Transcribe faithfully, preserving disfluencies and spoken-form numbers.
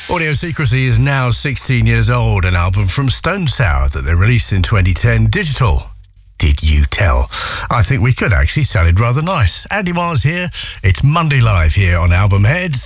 Audio Secrecy is now sixteen years old, an album from Stone Sour that they released in twenty ten, digital. Did you tell? I think we could actually. Sounded rather nice. Andy Mars here. It's Monday Live here on Album Heads.